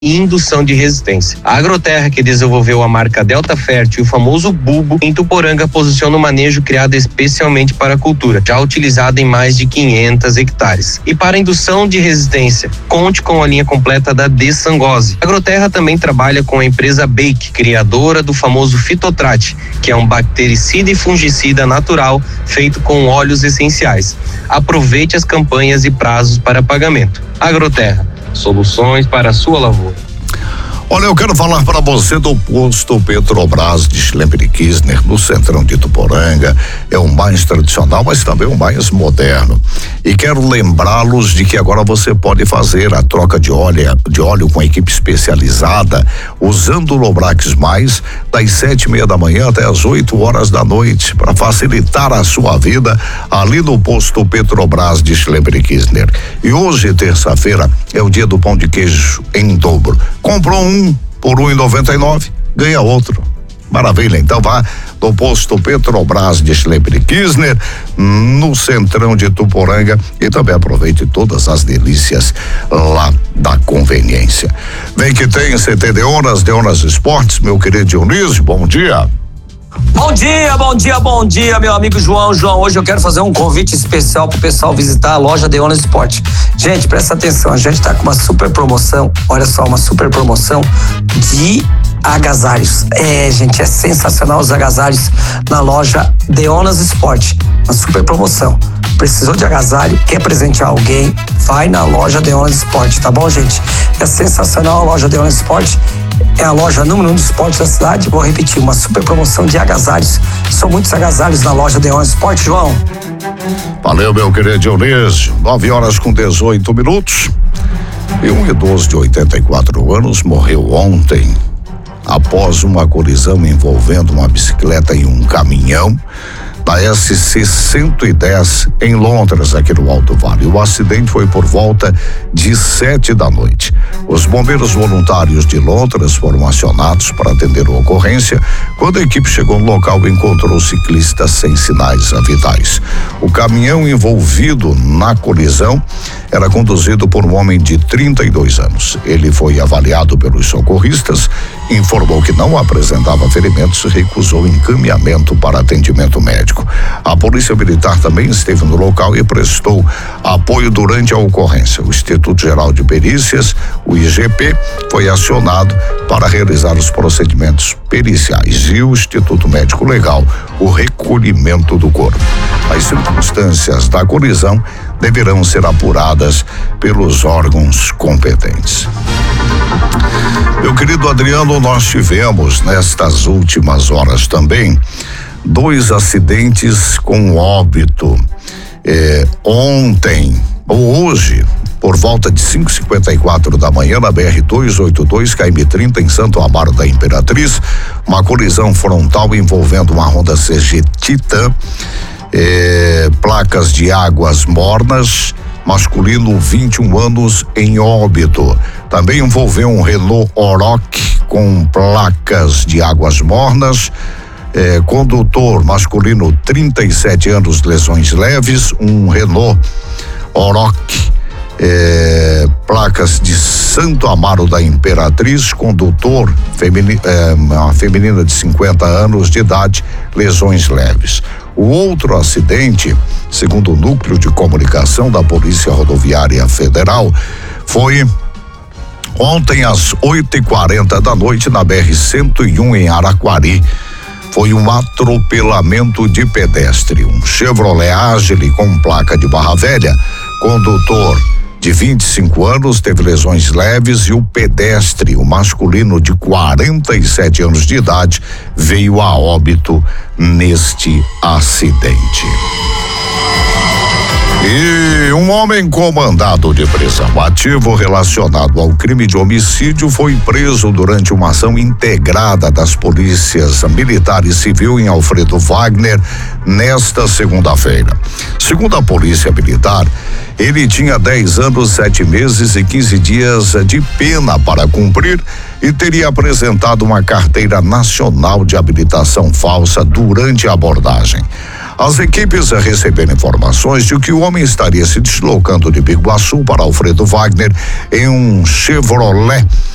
e indução de resistência. A Agroterra, que desenvolveu a marca Delta Fértil e o famoso bulbo, em Tuporanga posiciona um manejo criado especialmente para a cultura, já utilizado em mais de 500 hectares. E para a indução de resistência, conte com a linha completa da Desangose. A Agroterra também trabalha com a empresa Bake, criadora do famoso Fitotrate, que é um bactericida e fungicida natural feito com óleos essenciais. Aproveite as campanhas e prazos para pagamento. Agroterra, soluções para a sua lavoura. Olha, eu quero falar para você do posto Petrobras de Schlemmer-Kirchner, no centrão de Tuporanga. É o mais tradicional, mas também o mais moderno. E quero lembrá-los de que agora você pode fazer a troca de óleo com a equipe especializada, usando o Lobrax Mais, das 7:30 da manhã até as 8 horas da noite, para facilitar a sua vida ali no posto Petrobras de Schlemmer-Kirchner. E hoje, terça-feira, é o dia do pão de queijo em dobro. Comprou um por R$1,99, ganha outro. Maravilha, então vá no posto Petrobras de Schlemmer-Kirchner, no centrão de Tuporanga, e também aproveite todas as delícias lá da conveniência. Vem que tem CT Deonas Esportes, meu querido Dionísio, bom dia. Bom dia, meu amigo João. Hoje eu quero fazer um convite especial pro pessoal visitar a loja Deonas Esporte. Gente, presta atenção, a gente tá com uma super promoção, olha só, uma super promoção de agasalhos. Gente, é sensacional os agasalhos na loja Deonas Esporte. Uma super promoção. Precisou de agasalho, quer presentear alguém, vai na loja Deonas Esporte, tá bom, gente? É sensacional a loja Deonas Esporte. É a loja número 1 de esporte da cidade. Vou repetir, uma super promoção de agasalhos. São muitos agasalhos na loja Deonas Esporte, João. Valeu, meu querido Dionísio. 9:18. E um idoso de 84 anos morreu ontem após uma colisão envolvendo uma bicicleta e um caminhão da SC 110 em Londres, aqui no Alto Vale. O acidente foi por volta de 7 da noite. Os bombeiros voluntários de Londres foram acionados para atender a ocorrência. Quando a equipe chegou no local, encontrou o ciclista sem sinais vitais. O caminhão envolvido na colisão era conduzido por um homem de 32 anos. Ele foi avaliado pelos socorristas, informou que não apresentava ferimentos e recusou encaminhamento para atendimento médico. A Polícia Militar também esteve no local e prestou apoio durante a ocorrência. O Instituto Geral de Perícias, o IGP, foi acionado para realizar os procedimentos periciais e o Instituto Médico Legal, o recolhimento do corpo. As circunstâncias da colisão deverão ser apuradas pelos órgãos competentes. Meu querido Adriano, nós tivemos nestas últimas horas também 2 acidentes com óbito. Hoje, por volta de 5:54 da manhã, na BR-282, KM-30, em Santo Amaro da Imperatriz, uma colisão frontal envolvendo uma Honda CG Titan, placas de Águas Mornas, masculino 21 anos em óbito. Também envolveu um Renault Oroch com placas de Águas Mornas, condutor masculino 37 anos, lesões leves, um Renault Oroch, placas de Santo Amaro da Imperatriz, condutor uma feminina de 50 anos de idade, lesões leves. O outro acidente, segundo o Núcleo de Comunicação da Polícia Rodoviária Federal, foi ontem às 8:40 da noite na BR-101 em Araquari. Foi um atropelamento de pedestre. Um Chevrolet Agile com placa de Barra Velha, condutor de 25 anos, teve lesões leves, e o pedestre, o masculino de 47 anos de idade, veio a óbito neste acidente. E um homem com mandado de prisão ativo relacionado ao crime de homicídio foi preso durante uma ação integrada das polícias militar e civil em Alfredo Wagner nesta segunda-feira. Segundo a Polícia Militar, ele tinha 10 anos, 7 meses e 15 dias de pena para cumprir e teria apresentado uma carteira nacional de habilitação falsa durante a abordagem. As equipes receberam informações de que o homem estaria se deslocando de Biguaçu para Alfredo Wagner em um Chevrolet